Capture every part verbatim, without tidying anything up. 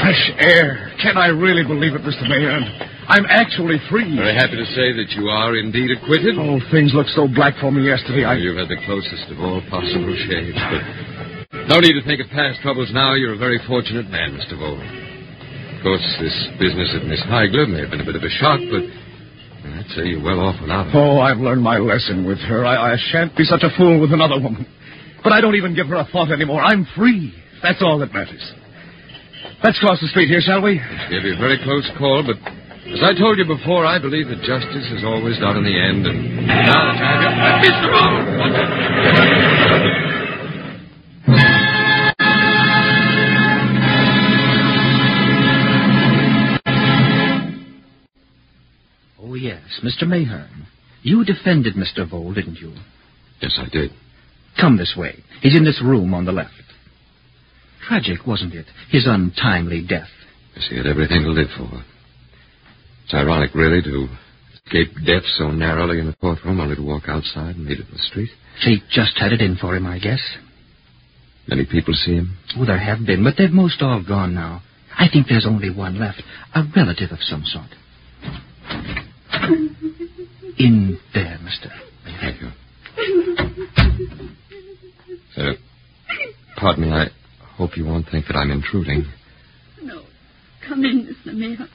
Fresh air. Can I really believe it, Mister Mayor? I'm actually free. Very happy to say that you are indeed acquitted. Oh, things looked so black for me yesterday. I... You've had the closest of all possible shades, but no need to think of past troubles now. You're a very fortunate man, Mister Vole. Of course, this business of Miss Heigler may have been a bit of a shock, but I'd say you're well off without her. Oh, I've learned my lesson with her. I, I shan't be such a fool with another woman. But I don't even give her a thought anymore. I'm free. That's all that matters. Let's cross the street here, shall we? It's going to be a very close call, but as I told you before, I believe that justice is always done in the end, and now the time... Uh, Mister Vole! Oh, yes, Mister Mayhern. You defended Mister Vole, didn't you? Yes, I did. Come this way. He's in this room on the left. Tragic, wasn't it? His untimely death. Yes, he had everything to live for. It's ironic, really, to escape death so narrowly in the courtroom, only to walk outside and meet it in the street. Fate just had it in for him, I guess. Many people see him? Oh, there have been, but they've most all gone now. I think there's only one left, a relative of some sort. In there, mister. Thank you. Uh, pardon me, I hope you won't think that I'm intruding. No. Come in, Mister Mayor.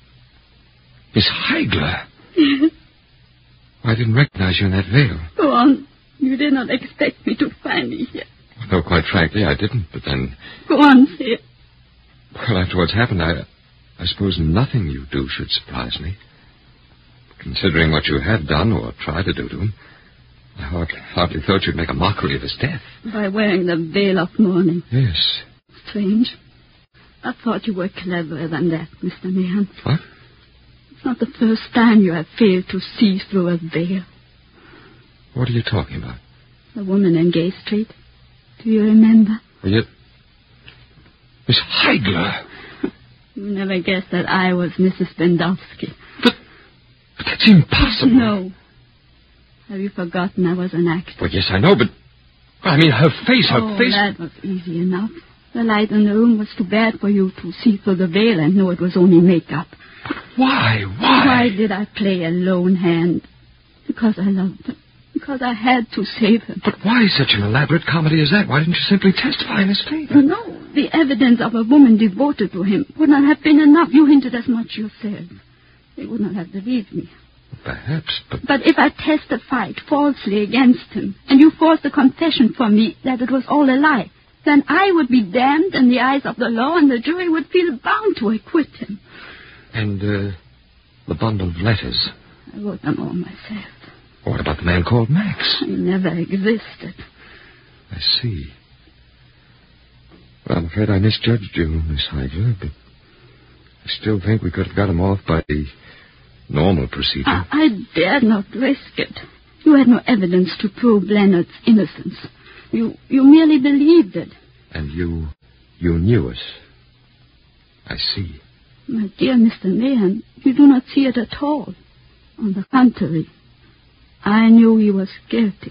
Miss Heigler? Yes. I didn't recognize you in that veil. Go on. You did not expect me to find me here. No, quite frankly, I didn't, but then... Go on, say it. Well, after what's happened, I, I suppose nothing you do should surprise me. Considering what you had done or tried to do to him, I hardly thought you'd make a mockery of his death. By wearing the veil of mourning. Yes. Strange. I thought you were cleverer than that, Mister Mahan. What? It's not the first time you have failed to see through a veil. What are you talking about? The woman in Gay Street. Do you remember? Well, you... Miss Heigler. You never guessed that I was Missus Bendowski. But, but that's impossible. No. Have you forgotten I was an actor? Well, yes, I know, but... I mean, her face, her oh, face... that was easy enough. The light in the room was too bad for you to see through the veil and know it was only makeup. But why? Why? Why did I play a lone hand? Because I loved him. Because I had to save him. But why such an elaborate comedy as that? Why didn't you simply testify in his favor? No, the evidence of a woman devoted to him would not have been enough. You hinted as much yourself. They would not have believed me. Perhaps, but... But if I testified falsely against him, and you forced a confession from me that it was all a lie, then I would be damned in the eyes of the law, and the jury would feel bound to acquit him. And, uh, the bundle of letters? I wrote them all myself. What about the man called Max? He never existed. I see. Well, I'm afraid I misjudged you, Miss Heigler, but I still think we could have got him off by the normal procedure. I, I dared not risk it. You had no evidence to prove Leonard's innocence. You you merely believed it. And you you knew it. I see. My dear Mister Mahan, you do not see it at all. On the contrary, I knew he was guilty.